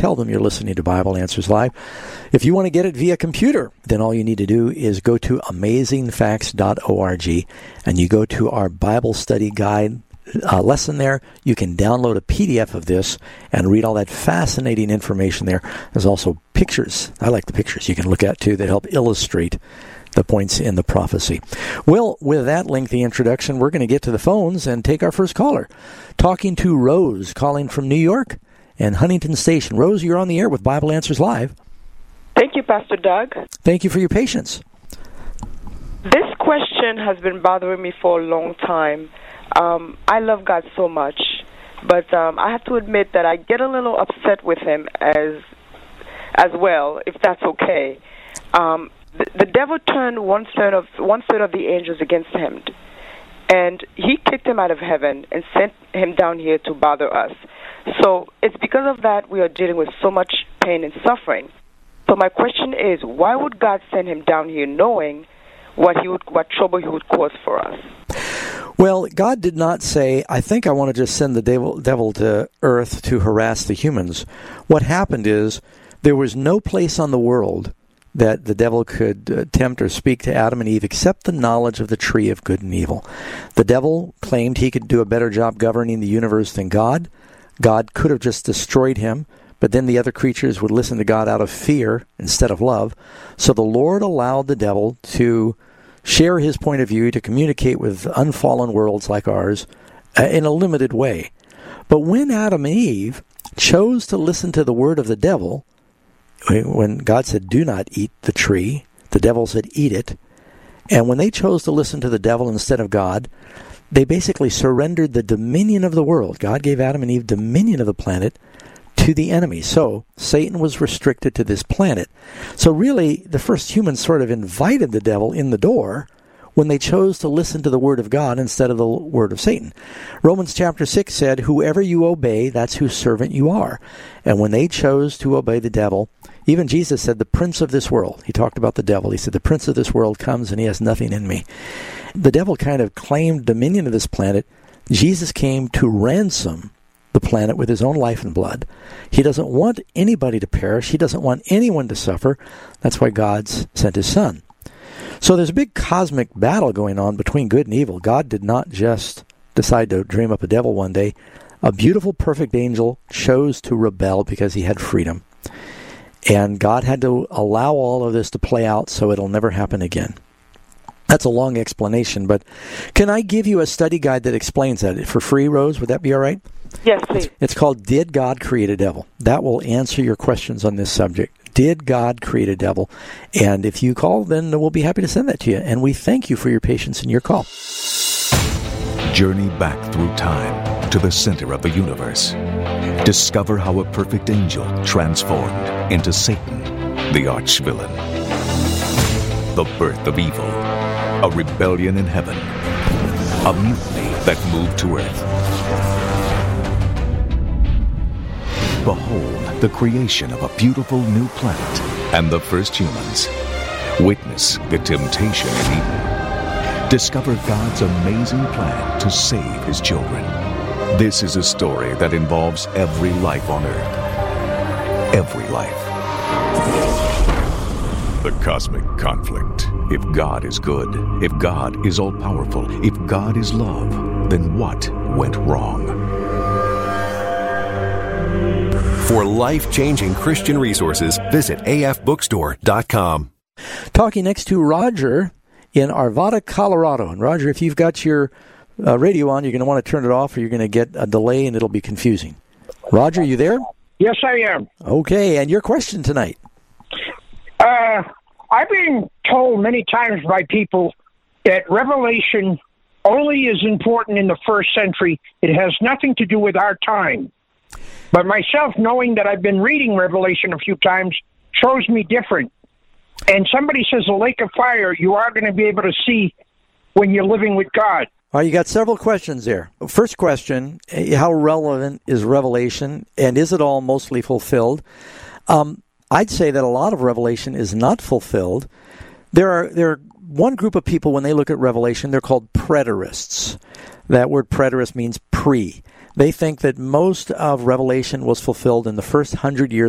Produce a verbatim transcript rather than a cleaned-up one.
tell them you're listening to Bible Answers Live. If you want to get it via computer, then all you need to do is go to amazing facts dot org, and you go to our Bible study guide uh, lesson there. You can download a P D F of this and read all that fascinating information there. There's also pictures. I like the pictures you can look at, too, that help illustrate the points in the prophecy. Well, with that lengthy introduction, we're going to get to the phones and take our first caller. Talking to Rose, calling from New York and Huntington Station. Rose, you're on the air with Bible Answers Live. Thank you, Pastor Doug. Thank you for your patience. This question has been bothering me for a long time. Um, I love God so much, but um, I have to admit that I get a little upset with him as as well, if that's okay. Um The, the devil turned one third of one third of the angels against him, and he kicked him out of heaven and sent him down here to bother us. So it's because of that we are dealing with so much pain and suffering. So my question is, why would God send him down here, knowing what he would, what trouble he would cause for us? Well, God did not say, I think I want to just send the devil, devil to earth to harass the humans. What happened is there was no place on the world that the devil could uh, tempt or speak to Adam and Eve except the knowledge of the tree of good and evil. The devil claimed he could do a better job governing the universe than God. God could have just destroyed him, but then the other creatures would listen to God out of fear instead of love. So the Lord allowed the devil to share his point of view, to communicate with unfallen worlds like ours uh, in a limited way. But when Adam and Eve chose to listen to the word of the devil, when God said, do not eat the tree, the devil said, eat it. And when they chose to listen to the devil instead of God, they basically surrendered the dominion of the world. God gave Adam and Eve dominion of the planet to the enemy. So Satan was restricted to this planet. So really, the first humans sort of invited the devil in the door when they chose to listen to the word of God instead of the word of Satan. Romans chapter six said, whoever you obey, that's whose servant you are. And when they chose to obey the devil, even Jesus said, the prince of this world. He talked about the devil. He said, the prince of this world comes and he has nothing in me. The devil kind of claimed dominion of this planet. Jesus came to ransom the planet with his own life and blood. He doesn't want anybody to perish. He doesn't want anyone to suffer. That's why God sent his son. So there's a big cosmic battle going on between good and evil. God did not just decide to dream up a devil one day. A beautiful, perfect angel chose to rebel because he had freedom. And God had to allow all of this to play out so it'll never happen again. That's a long explanation, but can I give you a study guide that explains that for free, Rose? Would that be all right? Yes, please. It's, it's called Did God Create a Devil? That will answer your questions on this subject. Did God create a devil? And if you call, then we'll be happy to send that to you. And we thank you for your patience and your call. Journey back through time to the center of the universe. Discover how a perfect angel transformed into Satan, the arch-villain. The birth of evil, a rebellion in heaven, a mutiny that moved to earth. Behold the creation of a beautiful new planet and the first humans. Witness the temptation in Eden. Discover God's amazing plan to save his children. This is a story that involves every life on earth. Every life. The cosmic conflict. If God is good, if God is all-powerful, if God is love, then what went wrong? For life-changing Christian resources, visit a f bookstore dot com. Talking next to Roger in Arvada, Colorado. And Roger, if you've got your uh, radio on, you're going to want to turn it off or you're going to get a delay and it'll be confusing. Roger, you there? Yes, I am. Okay, and your question tonight? Uh, I've been told many times by people that Revelation only is important in the first century. It has nothing to do with our time. But myself, knowing that I've been reading Revelation a few times, shows me different. And somebody says a lake of fire, you are going to be able to see when you're living with God. All right, you got several questions there. First question, how relevant is Revelation, and is it all mostly fulfilled? Um, I'd say that a lot of Revelation is not fulfilled. There are there are one group of people, when they look at Revelation, they're called preterists. That word preterist means pre. They think that most of Revelation was fulfilled in the first hundred years